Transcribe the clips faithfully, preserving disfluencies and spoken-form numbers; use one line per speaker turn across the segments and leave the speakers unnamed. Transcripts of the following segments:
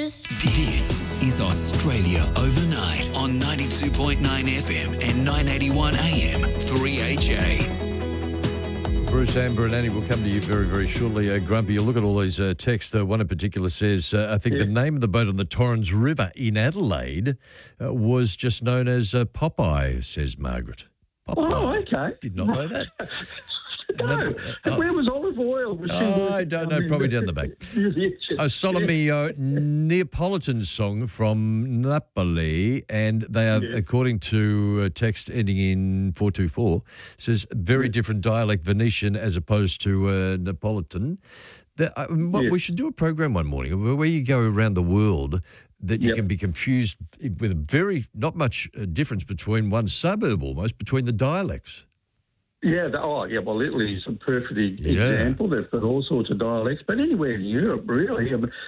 news.
This is Australia Overnight on ninety-two point nine F M and nine eighty-one A M three H A.
Bruce, Amber and Annie will come to you very, very shortly. Uh, Grumpy, you look at all these uh, texts. Uh, one in particular says, uh, I think yeah. the name of the boat on the Torrens River in Adelaide uh, was just known as uh, Popeye, says Margaret. Popeye.
Oh, okay.
Did not know that.
No,
Another, uh,
where was olive oil? Was
oh, I don't know, probably down the back. A Solomeo Neapolitan song from Napoli, and they are, yeah. according to a text ending in four two four, says very yeah. different dialect, Venetian as opposed to uh, Neapolitan. The, uh, what, yeah. We should do a program one morning where you go around the world that you yep. can be confused with a very, not much difference between one suburb almost, between the dialects.
Yeah, the, oh, yeah, well, Italy is a perfect
yeah.
example. They've got all sorts of dialects, but anywhere in Europe, really,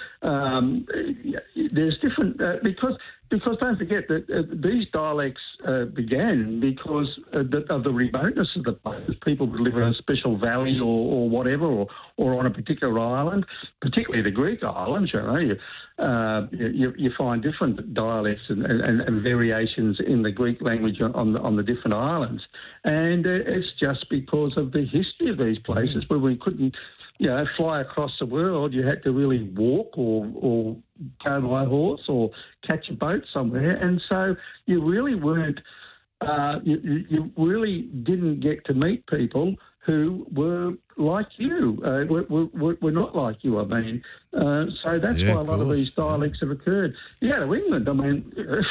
um, there's different, uh, because because don't forget that uh, these dialects uh, began because uh, the, of the remoteness of the place. People would live in a special valley or, or whatever, or, or on a particular island, particularly the Greek islands, you know. You, uh, you, you find different dialects and, and, and variations in the Greek language on the, on the different islands. And uh, it's just because of the history of these places where we couldn't, you know, fly across the world. You had to really walk or, or go by horse or catch a boat somewhere. And so you really weren't, uh, you, you really didn't get to meet people who were like you, uh, were, were, were not like you, I mean. Uh, so that's
yeah,
why a lot of, of these dialects yeah. have occurred. Yeah, to England, I mean...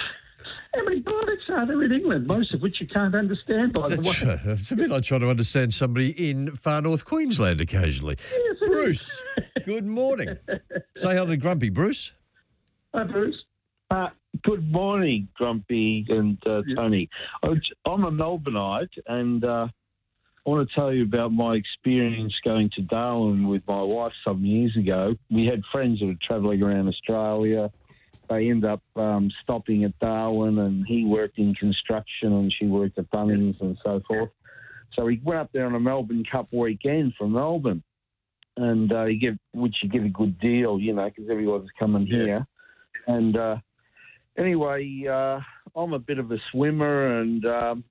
How many dialects are there in England, most of which you can't understand, by the
That's
way?
Right. It's a bit like trying to understand somebody in far north Queensland occasionally.
Yes,
Bruce, good morning. Say hello to Grumpy, Bruce.
Hi, Bruce.
Uh, good morning, Grumpy and uh,
yeah.
Tony. I'm a Melbourneite, and uh, I want to tell you about my experience going to Darwin with my wife some years ago. We had friends that were travelling around Australia. They end up um, stopping at Darwin, and he worked in construction and she worked at Bunnings and so forth. So he went up there on a Melbourne Cup weekend from Melbourne, and uh, you get, which you get a good deal, you know, because everyone's coming yeah. here. And uh, anyway, uh, I'm a bit of a swimmer, and um,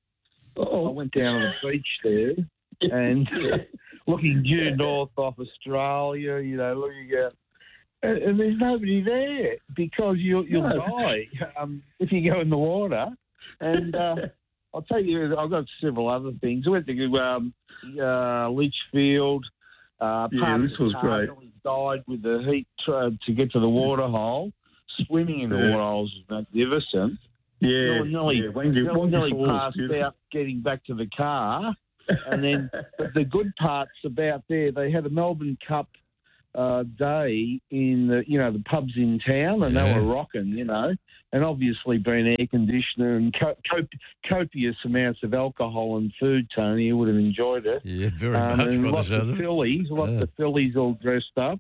I went down on the beach there and looking due north off Australia, you know, looking at, and, and there's nobody there because you'll, you'll no. die um, if you go in the water. And uh, I'll tell you, I've got several other things. I went to um, uh, Litchfield. Uh,
yeah, this was great.
Died with the heat uh, to get to the water hole. Swimming in the
yeah.
water holes was magnificent.
Yeah,
nearly,
yeah. When you, when
nearly
you
passed out getting back to the car. And then the good parts about there, they had a Melbourne Cup uh, day in the, you know, the pubs in town, and yeah. they were rocking, you know, and obviously being air conditioner and co- cop- copious amounts of alcohol and food. Tony, you would have enjoyed it.
Yeah, very
um,
much.
And lots of fillies, lots
yeah.
of fillies all dressed up.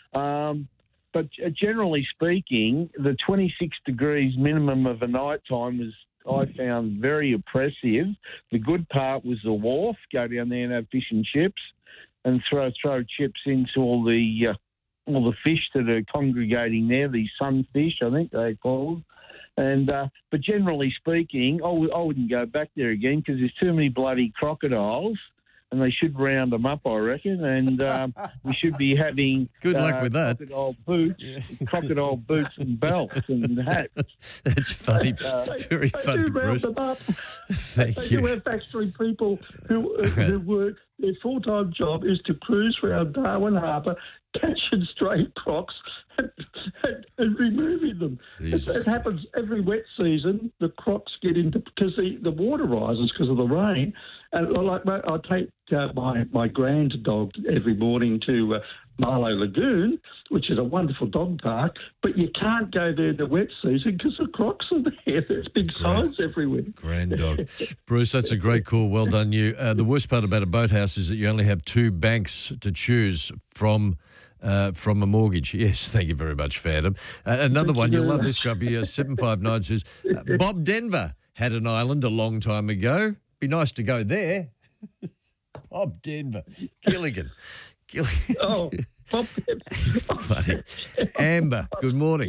Um, but generally speaking, the twenty-six degrees minimum of a night time was, I found, very oppressive. The good part was the wharf. Go down there and have fish and chips, and throw throw chips into all the uh, all the fish that are congregating there. These sunfish, I think they're called. And uh, but generally speaking, I w- I wouldn't go back there again because there's too many bloody crocodiles, and they should round them up, I reckon. And um, we should be having
good luck
uh,
with that.
Crocodile boots, yeah. crocodile boots and belts and hats.
That's funny, uh, very
they,
funny,
they do
Bruce.
round them up.
Thank
they
you.
do have factory people who uh, who work. Their full-time job is to cruise around Darwin Harbour, catching stray crocs and, and, and removing them. It, it happens every wet season. The crocs get into, because the, the water rises because of the rain. And like I take uh, my, my grand dog every morning to uh, Marlow Lagoon, which is a wonderful dog park, but you can't go there in the wet season because the crocs are there. There's big signs everywhere.
Grand dog. Bruce, that's a great call. Well done, you. Uh, the worst part about a boathouse is that you only have two banks to choose from uh, from a mortgage. Yes, thank you very much, Phantom. Uh, another one, you'll love this, Grubby. Uh, seven five nine says, uh, Bob Denver had an island a long time ago. Be nice to go there. Bob Denver. Gilligan. Gilligan.
Oh,
Funny. Amber, good morning.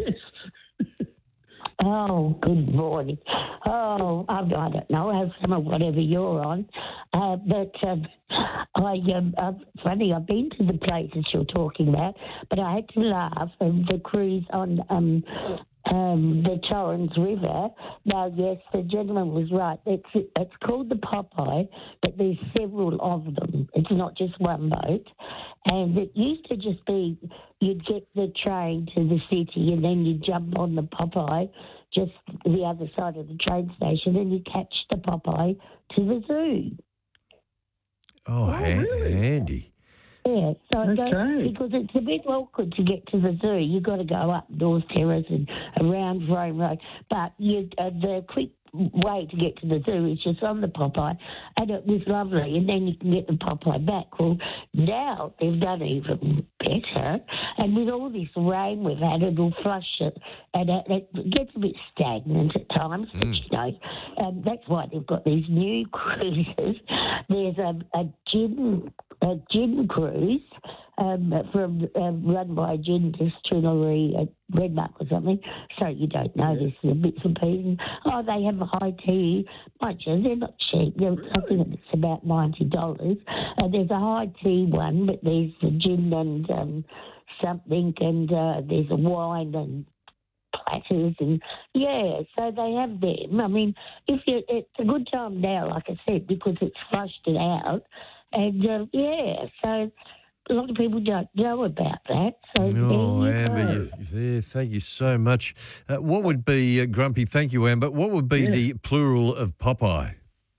Oh, good morning. Oh, I, I don't know, have some of whatever you're on. Uh, but um, I, um, uh, funny, I've been to the places you're talking about, but I had to laugh at the cruise on um, um, the Torrens River. Now, yes, the gentleman was right. It's, it's called the Popeye, but there's several of them. It's not just one boat. And it used to just be you'd get the train to the city and then you'd jump on the Popeye just the other side of the train station and you catch the Popeye to the zoo.
Oh,
Oh,
ha-
really?
handy.
Yeah, so I don't-
Okay.
because it's a bit awkward to get to the zoo. You've got to go up North Terrace and around Rome Road. But you, uh, the quick way to get to the zoo is just on the Popeye, and it was lovely. And then you can get the Popeye back. Well, now they've done even better, and with all this rain we've had, it'll flush it, and it, it gets a bit stagnant at times. But you know, um, that's why they've got these new cruises. There's a, a gin a gin cruise um, from um, run by a gin distillery at Redmark or something. So you don't know this is a bits and pieces. Oh, they have a high tea. Mind you, they're not cheap. They're, I think it's about ninety dollars. Uh, there's a high tea one, but there's the gin and um, something, and uh, there's a wine and platters, and yeah, so they have them. I mean, if you, it's a good time now, like I said, because it's flushed it out, and uh, yeah, so a lot of people don't know about that. So
Oh,
there you
Amber,
go.
you, yeah, thank you so much. Uh, what would be, uh, Grumpy, thank you, Amber, what would be the plural of Popeye?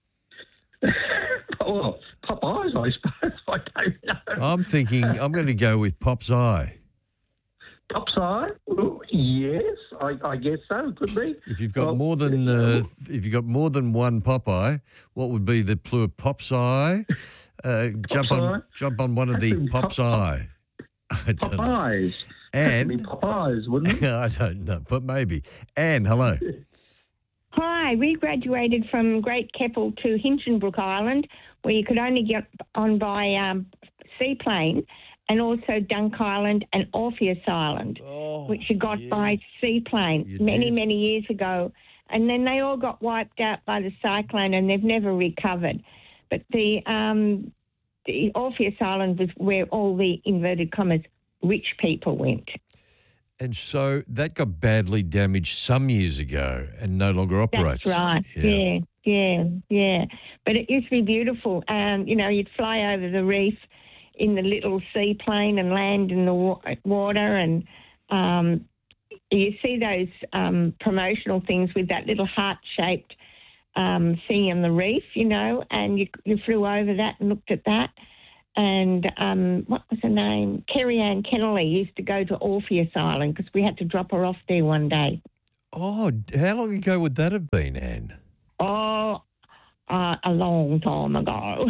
Well, Popeyes, I suppose. I don't know.
I'm thinking I'm going to go with Pop's Eye.
Pop's Eye? Well, yes, I, I guess so. Could be.
If you've got
Well,
more than uh, if you've got more than one Popeye, what would be the plural? Pop's Eye. Uh, jump on
Eye?
jump on one of the
Actually,
Pop's
Pop-
Eye. I don't know.
Popeyes.
And
That'd be Popeyes, wouldn't it?
I don't know, but maybe. Anne, hello.
Hi, we graduated from Great Keppel to Hinchinbrook Island, where you could only get on by um, seaplane, and also Dunk Island and Orpheus Island,
Oh,
which you got
yes.
by seaplane
You
many,
did.
many years ago. And then they all got wiped out by the cyclone and they've never recovered. But the, um, the Orpheus Island was where all the, inverted commas, rich people went.
And so that got badly damaged some years ago and no longer operates.
That's right. Yeah. yeah, yeah, But it used to be beautiful. Um, you know, you'd fly over the reef in the little seaplane and land in the wa- water, and um, you see those um, promotional things with that little heart-shaped um, thing on the reef, you know, and you, you flew over that and looked at that. And um, what was her name? Kerry Ann Kennelly used to go to Orpheus Island because we had to drop her off there one day.
Oh, how long ago would that have been, Anne?
Oh, uh, a long time ago.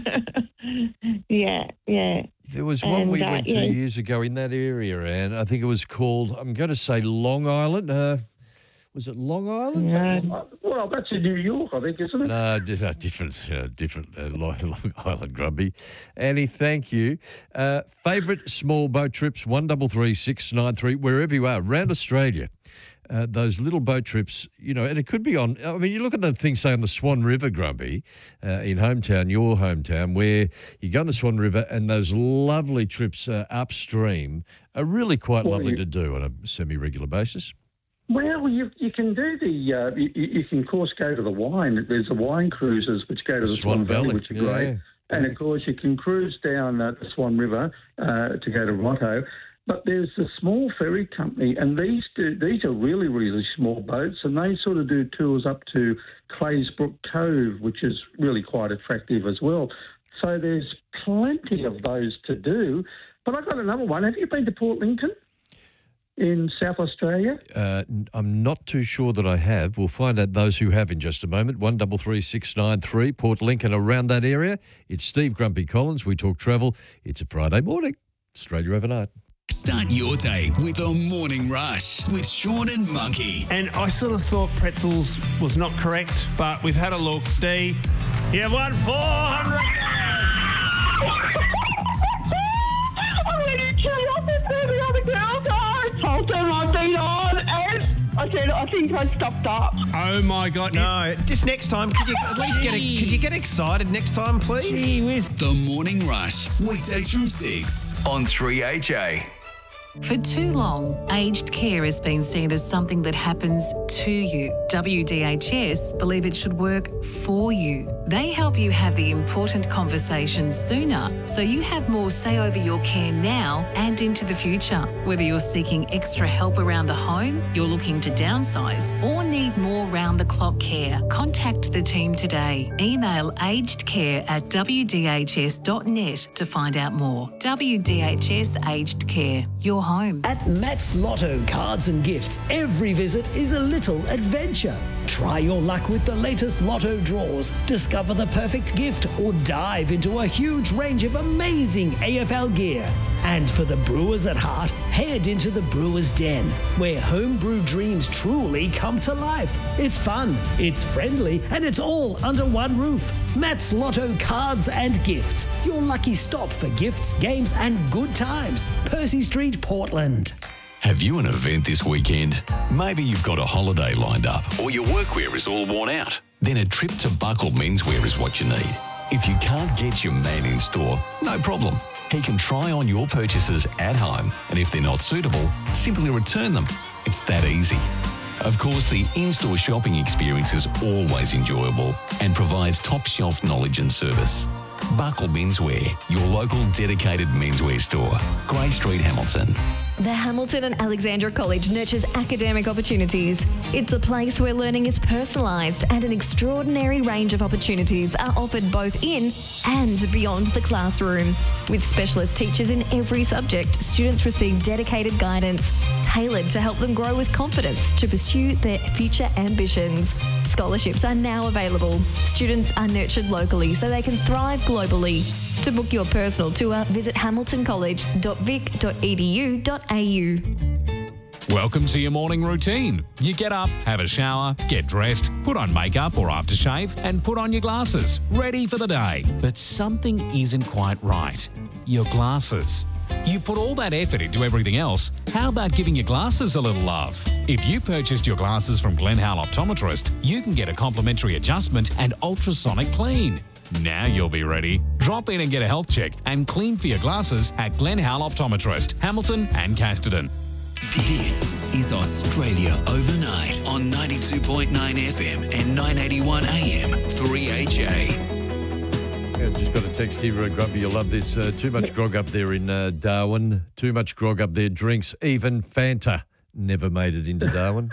yeah, yeah.
There was one
And,
we
uh,
went to
yeah.
years ago in that area, Anne. I think it was called, I'm going to say Long Island. Uh, was it Long Island?
No.
Uh, Well, that's in New York, I think, isn't it?
No, di- no, different, uh, different uh, Long, Long Island, Grumpy. Annie, thank you. Uh, favourite small boat trips, one double three six nine three, wherever you are, around Australia. Uh, those little boat trips, you know, and it could be on, I mean, you look at the thing, say, on the Swan River, Grumpy, uh, in hometown, your hometown, where you go on the Swan River and those lovely trips uh, upstream are really quite
Well,
lovely
you-
to do on a semi-regular basis.
Well, you you can do the uh, you, you can of course go to the wine. There's the wine cruises which go to the
Swan
Swan, Valley,
Valley,
which are
yeah.
great. And of course, you can cruise down uh, the Swan River uh, to go to Rotto. But there's a small ferry company, and these do, these are really really small boats, and they sort of do tours up to Claysbrook Cove, which is really quite attractive as well. So there's plenty of those to do. But I've got another one. Have you been to Port Lincoln in South Australia?
Uh, n- I'm not too sure that I have. We'll find out those who have in just a moment. One double three six nine three, Port Lincoln, around that area. It's Steve Grumpy Collins. We talk travel. It's a Friday morning. Australia overnight.
Start your day with a morning rush with Sean and Monkey.
And I sort of thought pretzels was not correct, but we've had a look. D, you won four hundred.
I'm going to tell
been on, and I said, I think I stopped up.
Oh my God!
No, just next time. Could you at least get a, could you get excited next time, please?
Gee whiz.
The Morning Rush, weekdays from six on three H A.
For too long, aged care has been seen as something that happens to you. W D H S believe it should work for you. They help you have the important conversations sooner, so you have more say over your care now and into the future. Whether you're seeking extra help around the home, you're looking to downsize, or need more round-the-clock care, contact the team today. Email agedcare at w d h s dot net to find out more. W D H S Aged Care, your home.
At Matt's Lotto Cards and Gifts, every visit is a little adventure. Try your luck with the latest Lotto draws, discover the perfect gift, or dive into a huge range of amazing A F L gear. And for the brewers at heart, head into the Brewers Den, where homebrew dreams truly come to life. It's fun, it's friendly, and it's all under one roof. Matt's Lotto Cards and Gifts, your lucky stop for gifts, games, and good times. Percy Street, Portland.
Have you an event this weekend? Maybe you've got a holiday lined up, or your workwear is all worn out. Then a trip to Buckle Menswear is what you need. If you can't get your man in store, no problem. He can try on your purchases at home, and if they're not suitable, simply return them. It's that easy. Of course, the in-store shopping experience is always enjoyable and provides top-shelf knowledge and service. Buckle Menswear, your local dedicated menswear store. Grey Street, Hamilton.
The Hamilton and Alexandra College nurtures academic opportunities. It's a place where learning is personalised and an extraordinary range of opportunities are offered both in and beyond the classroom. With specialist teachers in every subject, students receive dedicated guidance tailored to help them grow with confidence to pursue their future ambitions. Scholarships are now available. Students are nurtured locally so they can thrive globally. To book your personal tour, visit hamilton college dot vic dot e d u dot a u.
Welcome to your morning routine. You get up, have a shower, get dressed, put on makeup or aftershave, and put on your glasses, ready for the day. But something isn't quite right. Your glasses. You put all that effort into everything else. How about giving your glasses a little love? If you purchased your glasses from Glen Howell Optometrist, you can get a complimentary adjustment and ultrasonic clean. Now you'll be ready. Drop in and get a health check and clean for your glasses at Glen Howell Optometrist, Hamilton and Casterton.
This is Australia Overnight on ninety-two point nine F M and nine eighty-one A M, three H A.
Yeah, just got a text here, uh, Grubby, you'll love this. Uh, too much grog up there in uh, Darwin. Too much grog up there. Drinks, even Fanta. Never made it into Darwin.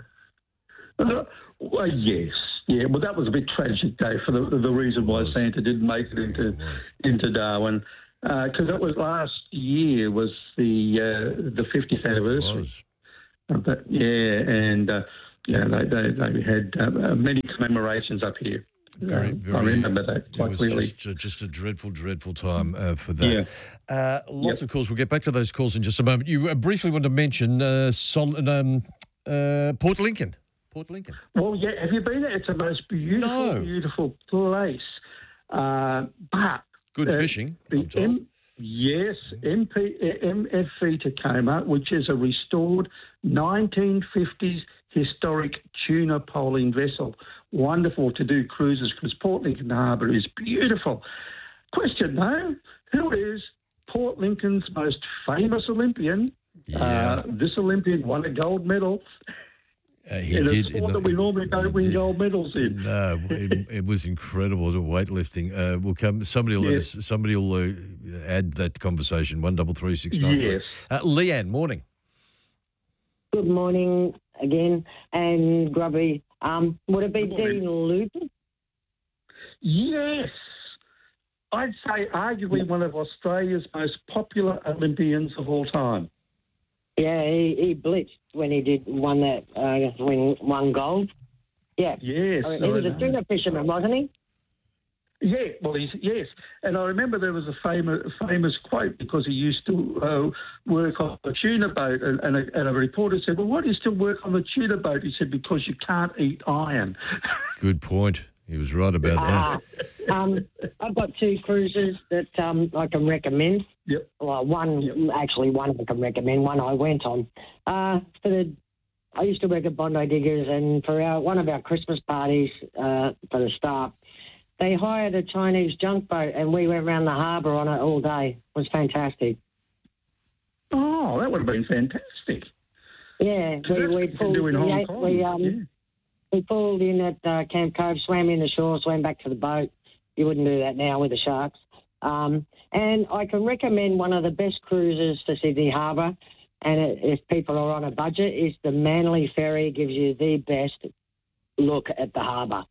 Uh, well, yes. Yeah, well, that was a bit tragic, Dave, for the, the reason why Santa didn't make it into into Darwin. Because uh, it was last year was the uh, the fiftieth anniversary. Of that, yeah, and uh, yeah, they, they, they had uh, many commemorations up here.
Very, very,
I remember that quite
it was
clearly.
Just, uh, just a dreadful, dreadful time uh, for that.
Yeah.
Uh, lots
Yep.
of calls. We'll get back to those calls in just a moment. You uh, briefly want to mention uh, Sol- um, uh, Port Lincoln. Port Lincoln.
Well, yeah, have you been there? It's a most beautiful,
No.
beautiful place. Uh, but
Good
uh,
fishing,
the
I'm told.
M- yes, M P, uh, M F V Tacoma, which is a restored nineteen fifties historic tuna poling vessel. Wonderful to do cruises because Port Lincoln Harbour is beautiful. Question though, who is Port Lincoln's most famous Olympian?
Yeah.
Uh, this Olympian won a gold medal.
Uh, he
in a
did.
sport
in the-
that we normally don't win
did.
gold medals in.
No, it, it was incredible. The weightlifting. Uh, will come. Somebody will let
Yes.
us, somebody will uh, add that conversation. One double three six nine three.
Yes.
Uh, Leanne, morning.
Good morning again, and Grubby. Um, would it be Dean Luton?
Yes. I'd say arguably one of Australia's most popular Olympians of all time.
Yeah, he, he blitzed when he did won that uh, when won gold. Yeah.
Yes.
I mean, he was a tuna fisherman, wasn't he?
Yeah, well, he's, yes. And I remember there was a famous famous quote because he used to uh, work on a tuna boat, and, and, a, and a reporter said, well, why do you still work on the tuna boat? He said, because you can't eat iron.
Good point. He was right about that.
Uh, um, I've got two cruises that um, I can recommend.
Yep.
Well, one, actually one I can recommend, one I went on. Uh, for the I used to work at Bondi Diggers, and for our one of our Christmas parties uh, for the staff, they hired a Chinese junk boat, and we went around the harbour on it all day. It was fantastic.
Oh, that would have been fantastic.
Yeah, we, we pulled
do in
we,
Hong
ate-
Kong.
we, um,
Yeah.
we pulled in at uh, Camp Cove, swam in the shore, swam back to the boat. You wouldn't do that now with the sharks. Um, and I can recommend one of the best cruises for Sydney Harbour, and it, if people are on a budget, is the Manly Ferry. It gives you the best look at the harbour.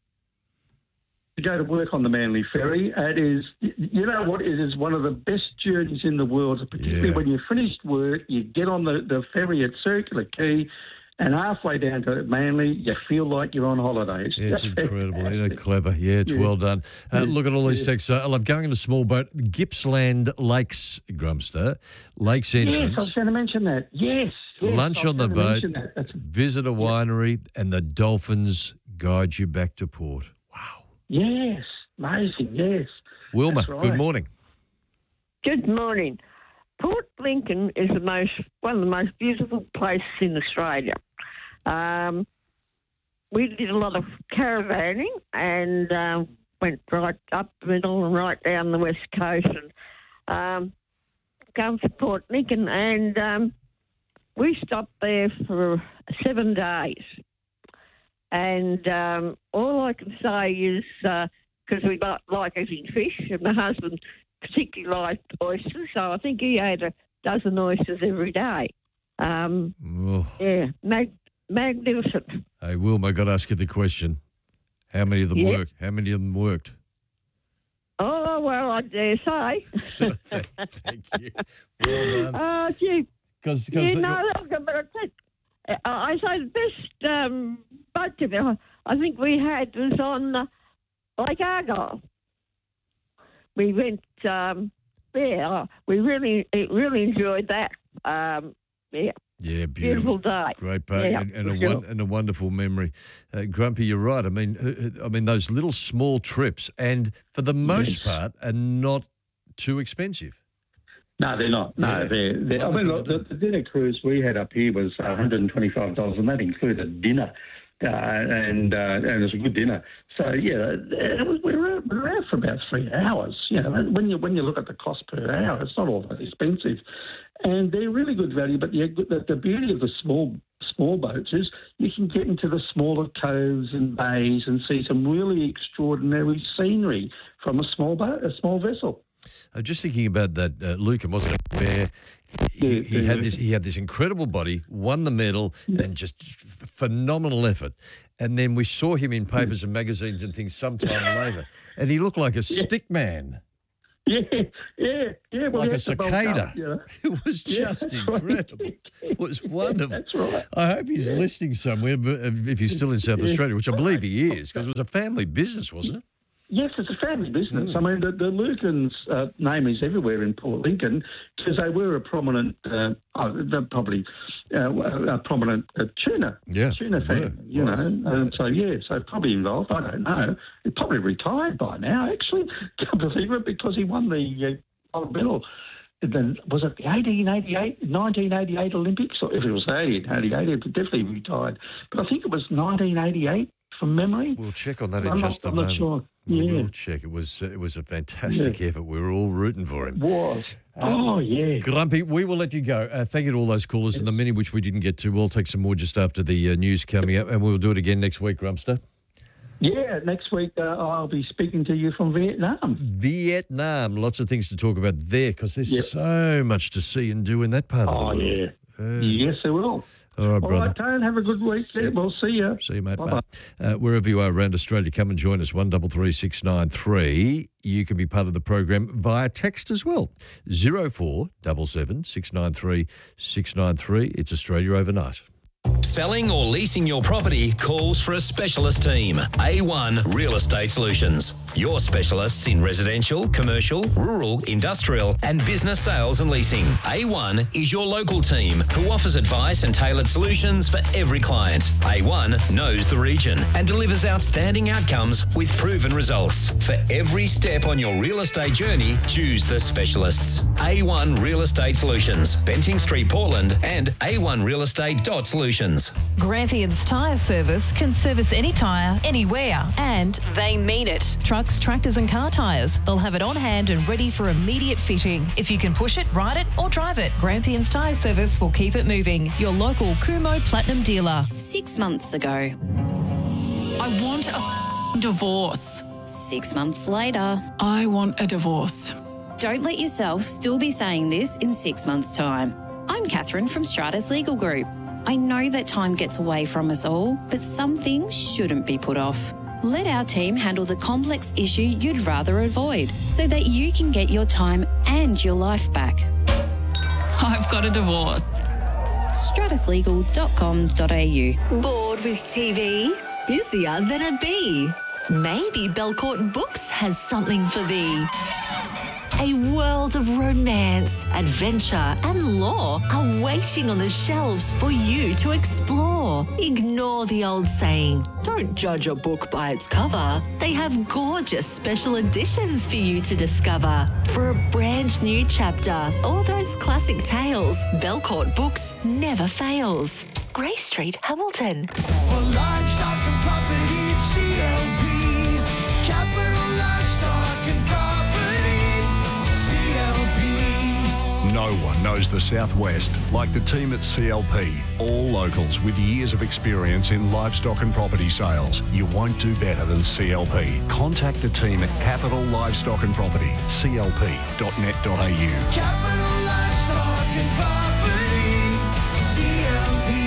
To go to work on the Manly Ferry, it is, you know what, it is one of the best journeys in the world, particularly
Yeah.
when you're finished work, you get on the, the ferry at Circular Quay, and halfway down to Manly, you feel like you're on holidays.
It's incredible, isn't it? Clever. Yeah, it's
Yeah.
well done. Uh,
Yeah.
look at all these
Yeah.
texts. Uh, I love going in a small boat. Gippsland Lakes, Grumster. Lakes
Yes, I was
entrance.
going to mention that. Yes. yes
Lunch
I was
on the
going to
boat.
mention that. That's-
Visit a winery, and the dolphins guide you back to port.
Yes, amazing, yes.
Wilma,
That's right.
good morning.
Good morning. Port Lincoln is the most one of the most beautiful places in Australia. Um, we did a lot of caravanning and um, went right up the middle and right down the west coast and um, come to Port Lincoln, and um, we stopped there for seven days. And um, all I can say is, because we like, like eating fish, and my husband particularly liked oysters, so I think he ate a dozen oysters every day. Um,
Oh.
yeah, mag- magnificent.
Hey, Wilma, I got to ask you the question. How many of them
Yeah.
worked? How many of them worked?
Oh, well, I dare say.
Thank you. Well done.
Oh, gee.
Because
You know, look, but I, think, uh, I say the best um, boat trip I think we had was on uh, Lake Argyle. We went um, there. We really, really enjoyed that. Um, yeah.
Yeah,
Beautiful
beautiful.
day.
Great boat
Yeah,
and, and,
for
a
sure.
one, and a wonderful memory. Uh, Grumpy, you're right. I mean, uh, uh, I mean those little small trips, and for the most
Yes.
part, are not too expensive.
No, they're not. No,
Yeah.
they're, they're. I mean, look, the, the dinner cruise we had up here was one hundred twenty-five dollars, and that included dinner, uh, and uh, and it was a good dinner. So yeah, it was, we were out, we were out for about three hours. You know, when you when you look at the cost per hour, it's not all that expensive, and they're really good value. But yeah, the, the beauty of the small small boats is you can get into the smaller coves and bays and see some really extraordinary scenery from a small boat, a small vessel.
I'm just thinking about that uh, Lucan, wasn't it? Where he, he had this he had this incredible body, won the medal, and just f- phenomenal effort. And then we saw him in papers and magazines and things sometime later, and he looked like a stick man,
Yeah, yeah, yeah. Well,
like
he
a
had to bulk
cicada.
up, you know.
It was
Yeah,
just
that's right.
incredible. It was wonderful.
That's right.
I hope he's listening somewhere, but uh, if he's still in South
Yeah.
Australia, which I believe he is, because it was a family business, wasn't it?
Yes, it's a family business. I mean, the, the Lukens' uh, name is everywhere in Port Lincoln because they were a prominent, uh, oh, they're probably uh, a prominent uh, tuna,
Yeah,
tuna
they
family,
were.
you know.
Right.
And so, yeah, so probably involved. I don't know. He's probably retired by now, actually. Can't believe it because he won the uh, gold medal. And then was it the eighteen eighty-eight, nineteen eighty-eight Olympics? Or if it was eighteen eighty-eight, he definitely retired. But I think it was nineteen eighty-eight from memory.
We'll check on that in
I'm
just
not,
a
I'm
moment.
not sure.
We
Yeah.
will check. It was uh, it was a fantastic
Yeah.
effort. We were all rooting for him.
Was. Oh, yeah.
Grumpy, we will let you go. Uh, thank you to all those callers, and the many which we didn't get to. We'll take some more just after the uh, news coming up, and we'll do it again next week, Grumpster.
Yeah, next week uh, I'll be speaking to you from Vietnam.
Vietnam, lots of things to talk about there because there's
Yep.
so much to see and do in that part
Oh,
of the world.
yeah.
Uh,
Yes, I will.
All right,
All
brother.
right, Tone, have a good week. Yeah, we'll see you.
See you, mate.
Bye-bye.
Bye. Uh, wherever you are around Australia, come and join us, one double three six nine three. You can be part of the program via text as well, zero four seven seven six nine three six nine three. It's Australia Overnight.
Selling or leasing your property calls for a specialist team. A one Real Estate Solutions. Your specialists in residential, commercial, rural, industrial and business sales and leasing. A one is your local team who offers advice and tailored solutions for every client. A one knows the region and delivers outstanding outcomes with proven results. For every step on your real estate journey, choose the specialists. A one Real Estate Solutions. Benting Street, Portland and a one real estate dot solutions. Solutions.
Grampians Tyre Service can service any tyre, anywhere, and they mean it. Trucks, tractors and car tyres. They'll have it on hand and ready for immediate fitting. If you can push it, ride it or drive it, Grampians Tyre Service will keep it moving. Your local Kumo Platinum dealer.
Six months ago.
I want a divorce.
Six months later.
I want a divorce.
Don't let yourself still be saying this in six months' time. I'm Catherine from Stratus Legal Group. I know that time gets away from us all, but some things shouldn't be put off. Let our team handle the complex issue you'd rather avoid so that you can get your time and your life back.
I've got a divorce.
stratus legal dot com dot a u.
Bored with T V? Busier than a bee? Maybe Belcourt Books has something for thee. A world of romance, adventure and lore are waiting on the shelves for you to explore. Ignore the old saying, don't judge a book by its cover. They have gorgeous special editions for you to discover. For a brand new chapter, all those classic tales, Belcourt Books never fails. Grey Street, Hamilton.
For livestock and property, C L P, Capital Livestock and Property.
No one knows the Southwest like the team at C L P. All locals with years of experience in livestock and property sales. You won't do better than C L P. Contact the team at Capital Livestock and Property, c l p dot net dot a u.
Capital Livestock and Property, C L P.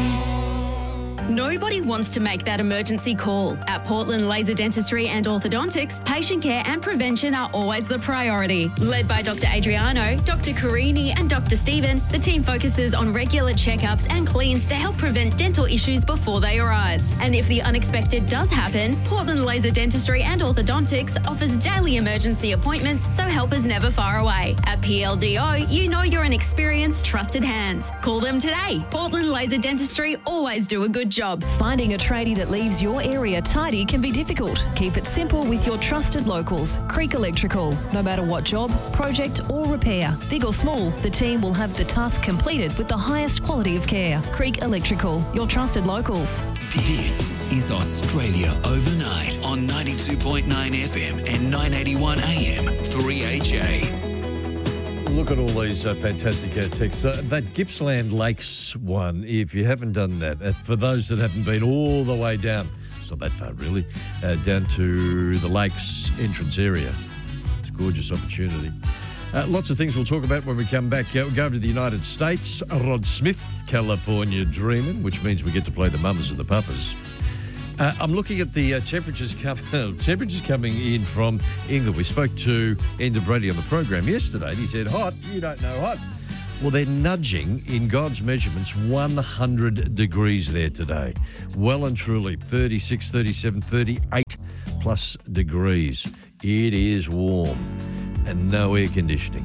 Nobody wants to make that emergency call. At Portland Laser Dentistry and Orthodontics, patient care and prevention are always the priority. Led by Doctor Adriano, Doctor Carini and Doctor Stephen, the team focuses on regular checkups and cleans to help prevent dental issues before they arise. And if the unexpected does happen, Portland Laser Dentistry and Orthodontics offers daily emergency appointments, so help is never far away. At P L D O, you know you're an experienced, trusted hand. Call them today. Portland Laser Dentistry always do a good job.
Finding a tradie that leaves your area tidy can be difficult. Keep it simple with your trusted locals. Creek Electrical. No matter what job, project or repair, big or small, the team will have the task completed with the highest quality of care. Creek Electrical. Your trusted locals.
This is Australia Overnight on ninety-two point nine F M and nine eighty-one A M three H A.
Look at all these uh, fantastic uh, texts. Uh, that Gippsland Lakes one, if you haven't done that, uh, for those that haven't been all the way down, it's not that far really, uh, down to the lakes entrance area. It's a gorgeous opportunity. Uh, lots of things we'll talk about when we come back. Uh, we'll go over to the United States. Rod Smith, California Dreamin', which means we get to play the mamas and the papas. Uh, I'm looking at the uh, temperatures, com- temperatures coming in from England. We spoke to Enda Brady on the program yesterday, and he said, hot, you don't know hot. Well, they're nudging, in God's measurements, one hundred degrees there today. Well and truly, thirty-six, thirty-seven, thirty-eight plus degrees. It is warm and no air conditioning.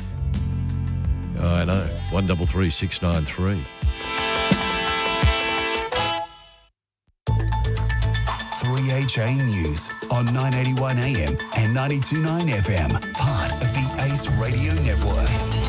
I know, one double three six nine three.
three H A News on nine eighty-one A M and ninety-two point nine F M, part of the Ace Radio Network.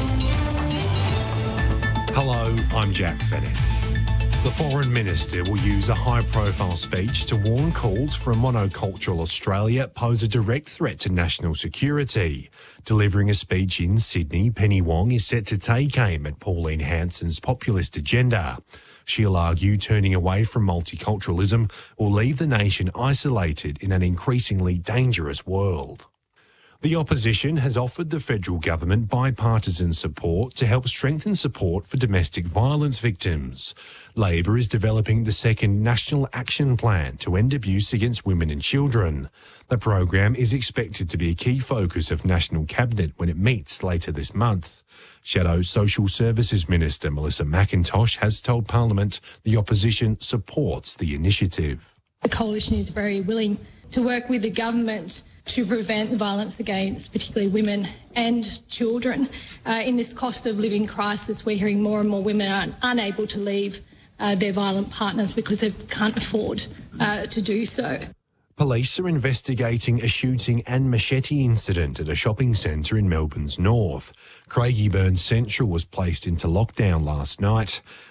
Hello, I'm Jack Fennick. The Foreign Minister will use a high-profile speech to warn calls for a monocultural Australia pose a direct threat to national security. Delivering a speech in Sydney, Penny Wong is set to take aim at Pauline Hanson's populist agenda. She'll argue turning away from multiculturalism will leave the nation isolated in an increasingly dangerous world. The opposition has offered the federal government bipartisan support to help strengthen support for domestic violence victims. Labor is developing the second National Action Plan to end abuse against women and children. The program is expected to be a key focus of National Cabinet when it meets later this month. Shadow Social Services Minister Melissa McIntosh has told Parliament the opposition supports the initiative.
The Coalition is very willing to work with the government to prevent the violence against particularly women and children. Uh, in this cost of living crisis, we're hearing more and more women are unable to leave uh, their violent partners because they can't afford uh, to do so.
Police are investigating a shooting and machete incident at a shopping centre in Melbourne's north. Craigieburn Central was placed into lockdown last night.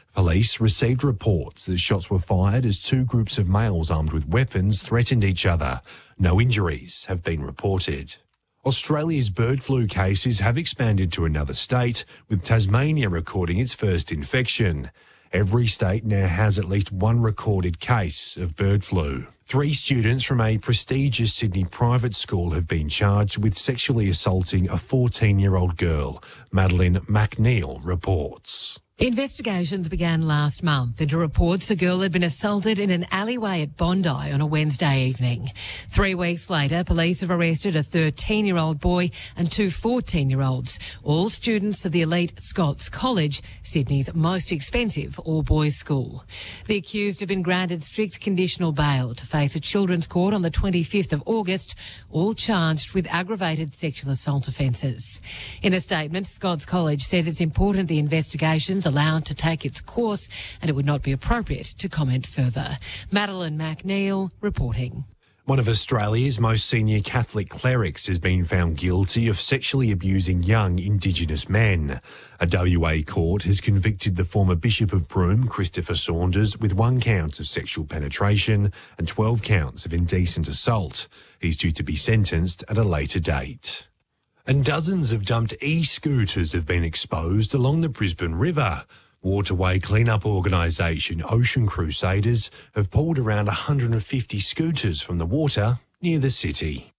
Police received reports that shots were fired as two groups of males armed with weapons threatened each other. No injuries have been reported. Australia's bird flu cases have expanded to another state, with Tasmania recording its first infection. Every state now has at least one recorded case of bird flu. Three students from a prestigious Sydney private school have been charged with sexually assaulting a fourteen-year-old girl. Madeline McNeil reports.
Investigations began last month into reports the girl had been assaulted in an alleyway at Bondi on a Wednesday evening. Three weeks later, police have arrested a thirteen-year-old boy and two fourteen-year-olds, all students of the elite Scots College, Sydney's most expensive all-boys school. The accused have been granted strict conditional bail to face a children's court on the twenty-fifth of August, all charged with aggravated sexual assault offences. In a statement, Scots College says it's important the investigations allowed to take its course and it would not be appropriate to comment further. Madeline McNeil reporting.
One of Australia's most senior Catholic clerics has been found guilty of sexually abusing young Indigenous men. A W A court has convicted the former Bishop of Broome, Christopher Saunders, with one count of sexual penetration and twelve counts of indecent assault. He's due to be sentenced at a later date. And dozens of dumped e-scooters have been exposed along the Brisbane River. Waterway clean-up organisation Ocean Crusaders have pulled around one hundred fifty scooters from the water near the city.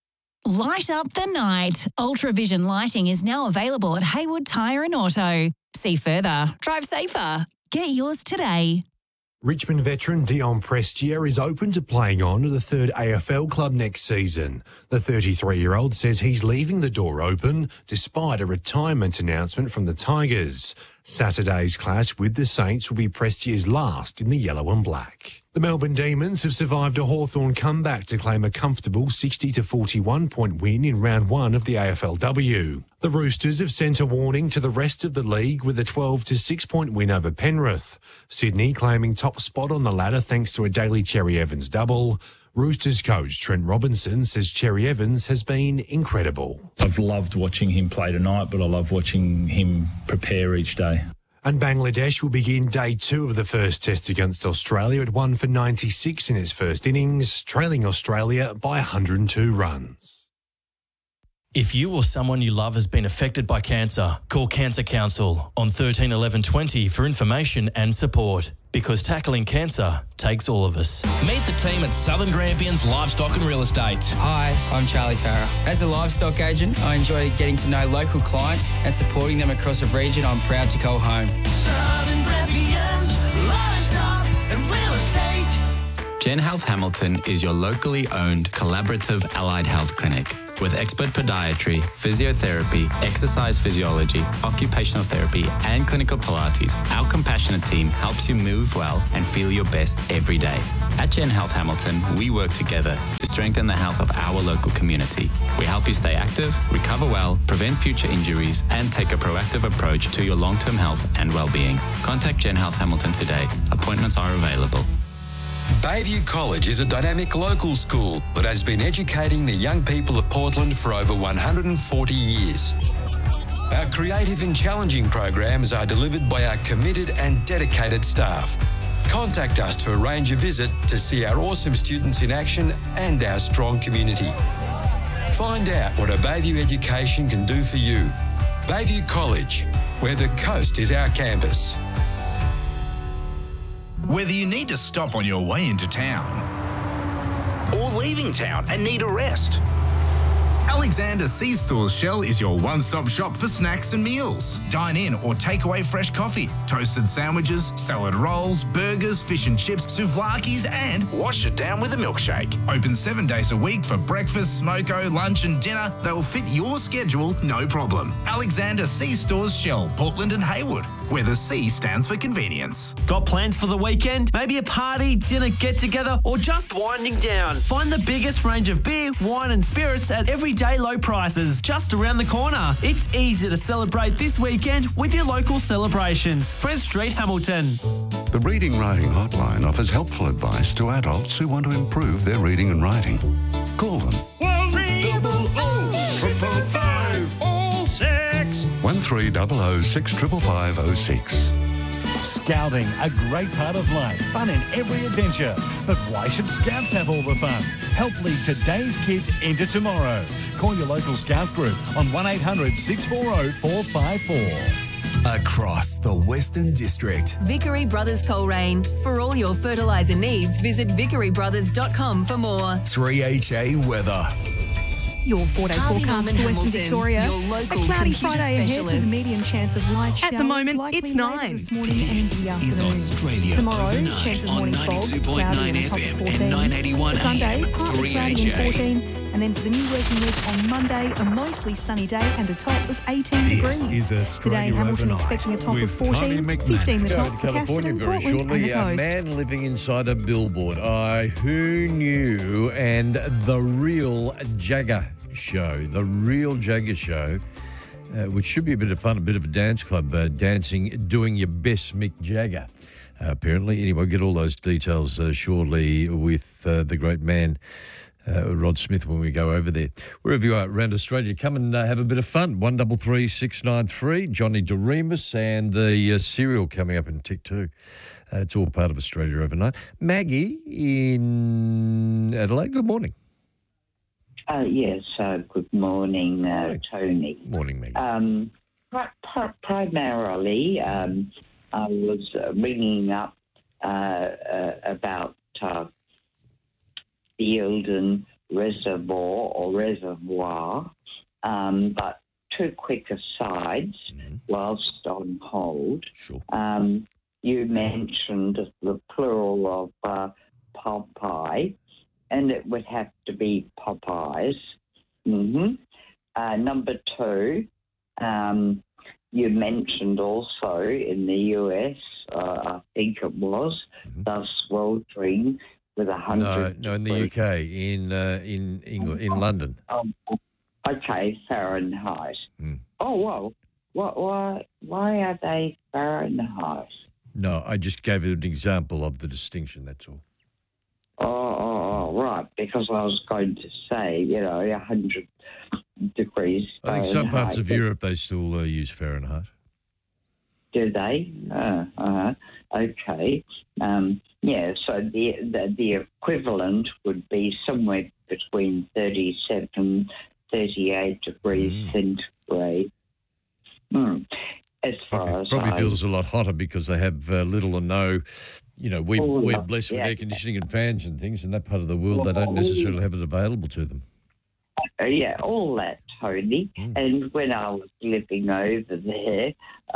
Light up the night. Ultravision lighting is now available at Haywood Tyre and Auto. See further. Drive safer. Get yours today.
Richmond veteran Dion Prestia is open to playing on at the third A F L club next season. The thirty-three-year-old says he's leaving the door open despite a retirement announcement from the Tigers. Saturday's clash with the Saints will be Prestia's last in the yellow and black. The Melbourne Demons have survived a Hawthorn comeback to claim a comfortable sixty to forty-one point win in round one of the A F L W. The Roosters have sent a warning to the rest of the league with a twelve to six point win over Penrith. Sydney claiming top spot on the ladder thanks to a Daly Cherry Evans double. Roosters coach Trent Robinson says Cherry Evans has been incredible.
I've loved watching him play tonight, but I love watching him prepare each day.
And Bangladesh will begin day two of the first test against Australia at one for ninety-six in its first innings, trailing Australia by one hundred two runs.
If you or someone you love has been affected by cancer, call Cancer Council on thirteen eleven twenty for information and support. Because tackling cancer takes all of us.
Meet the team at Southern Grampians Livestock and Real Estate.
Hi, I'm Charlie Farrer. As a livestock agent, I enjoy getting to know local clients and supporting them across a region I'm proud to call home.
Southern Grampians Livestock and Real Estate.
Gen Health Hamilton is your locally owned collaborative allied health clinic. With expert podiatry, physiotherapy, exercise physiology, occupational therapy, and clinical Pilates, our compassionate team helps you move well and feel your best every day. At Gen Health Hamilton, we work together to strengthen the health of our local community. We help you stay active, recover well, prevent future injuries, and take a proactive approach to your long-term health and well-being. Contact Gen Health Hamilton today. Appointments are available.
Bayview College is a dynamic local school that has been educating the young people of Portland for over one hundred forty years. Our creative and challenging programs are delivered by our committed and dedicated staff. Contact us to arrange a visit to see our awesome students in action and our strong community. Find out what a Bayview education can do for you. Bayview College, where the coast is our campus.
Whether you need to stop on your way into town or leaving town and need a rest, Alexander C-Stores Shell is your one-stop shop for snacks and meals. Dine in or take away fresh coffee, toasted sandwiches, salad rolls, burgers, fish and chips, souvlaki's, and wash it down with a milkshake. Open seven days a week for breakfast, smoko, lunch and dinner. They will fit your schedule, no problem. Alexander C-Stores Shell, Portland and Haywood, where the C stands for convenience.
Got plans for the weekend? Maybe a party, dinner, get-together, or just winding down? Find the biggest range of beer, wine and spirits at everyday low prices just around the corner. It's easy to celebrate this weekend with your local celebrations. Fred Street, Hamilton.
The Reading Writing Hotline offers helpful advice to adults who want to improve their reading and writing. Call them.
one three double oh triple five oh six
one three double oh six five five oh six.
Scouting, a great part of life, fun in every adventure. But why should Scouts have all the fun? Help lead today's kids into tomorrow. Call your local Scout group on one eight hundred six four zero four five four.
Across the Western District.
Vickery Brothers Coleraine. For all your fertiliser needs, visit vickery brothers dot com for more.
three H A weather.
Your four-day
Harvey
forecast
Norman
for Western
Hamilton,
Victoria.
your local
A cloudy
computer
Friday ahead with a
specialist.
medium chance of light showers.
At the moment,
likely
it's
later
nine.
This morning and into the
This
afternoon.
is Australia
Tomorrow,
overnight
chance of
on
morning fog,
ninety-two point
cloudy
nine
and a top of
F M and
fourteen.
nine eighty-one
Sunday,
A M,
partly
three
cloudy
H
and
A.
fourteen. And then for the new working week on Monday, a mostly sunny day and a top of eighteen
This
degrees.
is Australia
Today, Hamilton
Overnight
expecting a top of
with Tony
fourteen,
McManus.
fifteen the
Go
top
to
for
California
Caston,
very
Portland
shortly.
and
A
the coast.
man living inside a billboard. I who knew? And the real Jagger show, the real Jagger show, uh, which should be a bit of fun, a bit of a dance club, uh, dancing, doing your best Mick Jagger. Uh, apparently, anyway, get all those details uh, shortly with uh, the great man. Uh, Rod Smith when we go over there. Wherever you are around Australia, come and uh, have a bit of fun. one three three six nine three, Johnny DeRemus and the uh, cereal coming up in tick two. Uh, it's all part of Australia Overnight. Maggie in Adelaide, good morning.
Uh, yes, uh, good morning, uh, Tony.
Morning, Maggie.
Um, pri- pri- primarily, um, I was uh, ringing up uh, uh, about uh, the Eildon Reservoir or Reservoir, um, but two quick asides mm-hmm. whilst on hold.
Sure.
Um, you mentioned the plural of uh, Popeye, and it would have to be Popeyes. Mm-hmm. Uh, number two, um, you mentioned also in the U S, uh, I think it was, mm-hmm. the sweltering with a
No,
hundred.
no, in the U K, in uh, in England, in London.
Um, okay, Fahrenheit.
Mm.
Oh well, what? Why? Why are they Fahrenheit?
No, I just gave you an example of the distinction. That's all.
Oh, oh, oh, right. Because I was going to say, you know, a hundred degrees.
I think some parts of
Fahrenheit.
Europe they still uh, use Fahrenheit.
Do they? Uh, uh, okay. Um, yeah, so the, the the equivalent would be somewhere between thirty-seven, thirty-eight degrees
Mm.
centigrade. Mm. As far as
Probably
I,
feels a lot hotter because they have uh, little or no, you know, we,
Oh,
we're
no,
blessed with
yeah.
air conditioning and fans and things. In that part of the world, they don't necessarily have it available to them.
Uh, yeah, all that, Tony.
Mm.
And when I was living over there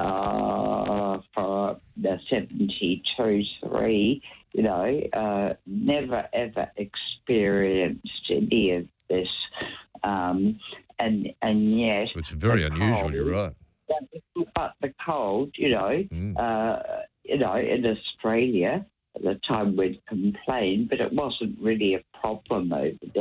uh, for the seventy-two three, you know, uh, never ever experienced any of this. Um, and and yet,
It's very
the
unusual.
cold-
You're right.
But the cold, you know,
Mm.
uh, you know, in Australia at the time we'd complain, but it wasn't really a problem over there.